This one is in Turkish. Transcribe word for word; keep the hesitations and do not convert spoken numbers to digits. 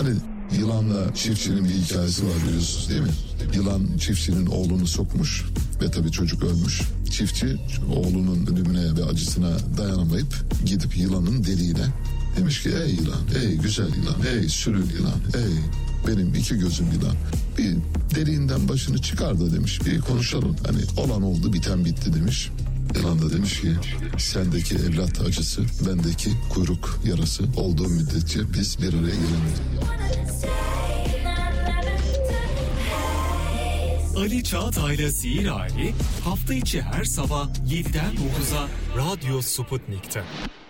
Hani yılanla çiftçinin bir hikayesi var biliyorsunuz değil mi? Yılan çiftçinin oğlunu sokmuş ve tabii çocuk ölmüş. Çiftçi oğlunun ölümüne ve acısına dayanamayıp gidip yılanın deliğine demiş ki ey yılan, ey güzel yılan, ey sürü yılan, ey benim iki gözüm yılan. Bir deliğinden başını çıkar da demiş, bir konuşalım. Hani olan oldu, biten bitti demiş. Yılan da demiş ki sendeki evlat acısı, bendeki kuyruk yarası olduğu müddetçe biz bir araya gelemeyiz. Ali Çağatay'la Sihir Hali hafta içi her sabah yediden dokuza Radyo Sputnik'te.